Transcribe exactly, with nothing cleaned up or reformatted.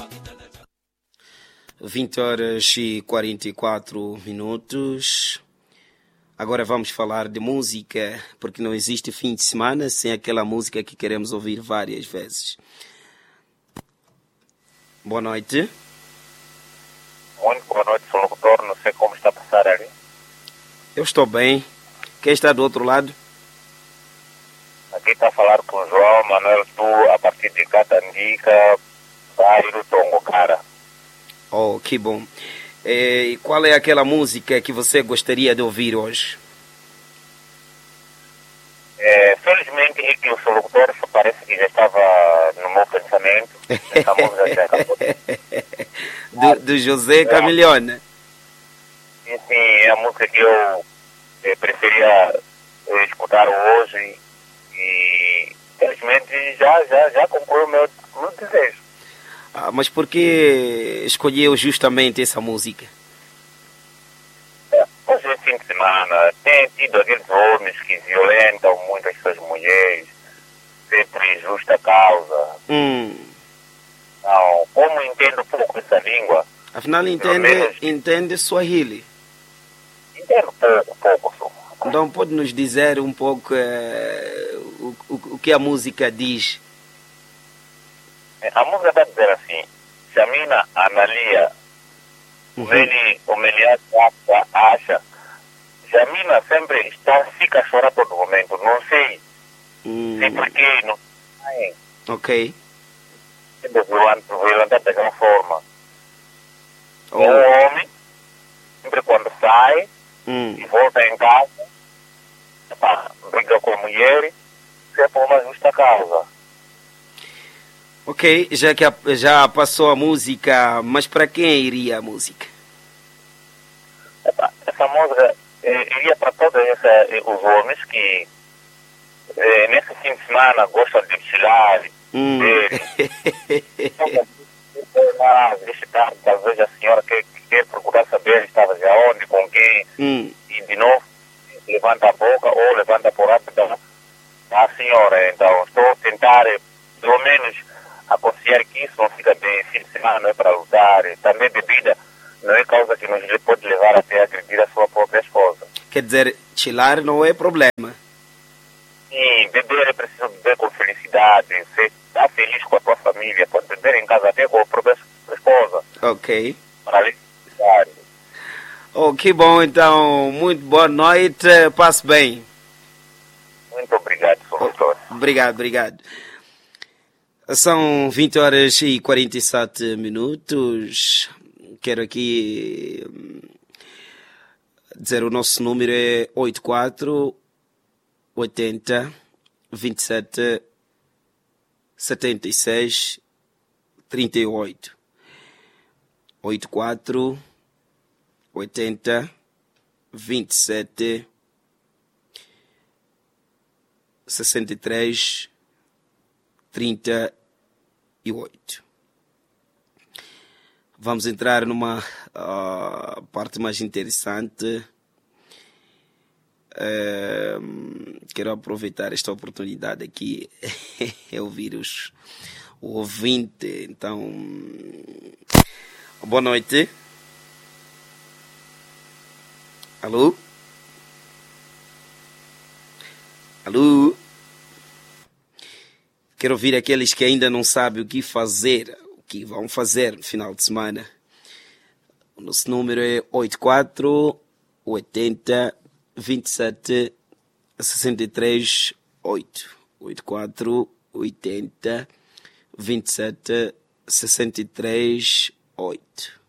vinte horas e quarenta e quatro minutos. Agora vamos falar de música, porque não existe fim de semana sem aquela música que queremos ouvir várias vezes. Boa noite. Muito boa noite, sou locutor. Não sei como está a passar ali. Eu estou bem. Quem está do outro lado? Aqui está a falar com o João Manuel Tu, a partir de Catandica, bairro do Tongo, cara. Oh, que bom. E qual é aquela música que você gostaria de ouvir hoje? É, felizmente é que o seu locutor parece que já estava no meu pensamento. Essa música já acabou. do, do José Camilhona. Sim, sim, é a música que eu eh, preferia eh, escutar hoje e felizmente já, já, já concluiu o meu, meu desejo. Ah, mas por que escolheu justamente essa música? É, hoje é fim de semana, tem tido aqueles homens que violentam muito as suas mulheres, sempre justa causa. Hum. Não, como entendo pouco essa língua... Afinal, entende, menos, entende Swahili? Entendo pouco, pouco só. Então pode nos dizer um pouco eh, o, o, o que a música diz? A música está a dizer assim: Jamina analia, Uhum. ele, o Melias acha, Jamina sempre está, fica a chorar todo momento, não sei, Hum. sei porquê, não sei, Ok. sempre violenta daquela forma. Oh. O homem, sempre quando sai Hum. e volta em casa, epá, briga com a mulher, se é por uma justa causa. Ok, já que a, já passou a música, mas para quem iria a música? Epá, essa música eh, iria para todos essa, eh, os homens que eh, nesse fim de semana gostam de chilar, Hum. lá, visitar, talvez a senhora que, que quer procurar saber estava de onde, com quem, Hum. e de novo levanta a boca ou levanta por rápido a senhora. Então estou a tentar, eh, pelo menos, aconselhar que isso não fica bem. Fim de semana não é para lutar, também bebida não é causa que nos pode levar até a agredir a sua própria esposa. Quer dizer, chilar não é problema. Sim, beber é preciso beber com felicidade, você está feliz com a tua família, pode beber em casa até com a própria esposa. Ok. Para felicidade. Oh, que bom, então. Muito boa noite. Passe bem. Muito obrigado, senhor doutor. Obrigado, obrigado. São vinte horas e quarenta e sete minutos. Quero aqui dizer o nosso número é oito quatro oitenta vinte e sete setenta e seis trinta e oito. oito quatro oitenta vinte e sete sessenta e três trinta e oito. Vamos entrar numa uh, parte mais interessante. Uh, quero aproveitar esta oportunidade aqui e ouvir os, o ouvinte. Então, boa noite. Alô? Alô? Quero ouvir aqueles que ainda não sabem o que fazer, o que vão fazer no final de semana. O nosso número é oito quatro oitenta vinte e sete sessenta e três oito. oito quatro oitenta vinte e sete sessenta e três oito.